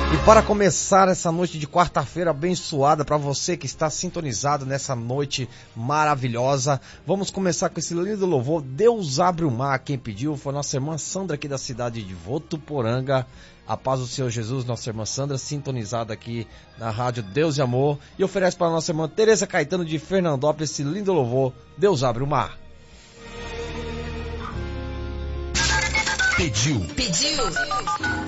E para começar essa noite de quarta-feira abençoada, para você que está sintonizado nessa noite maravilhosa, vamos começar com esse lindo louvor, Deus abre o mar. Quem pediu foi nossa irmã Sandra aqui da cidade de Votuporanga. A paz do Senhor Jesus, nossa irmã Sandra, sintonizada aqui na rádio Deus e Amor, e oferece para nossa irmã Tereza Caetano de Fernandópolis esse lindo louvor, Deus abre o mar. Pediu.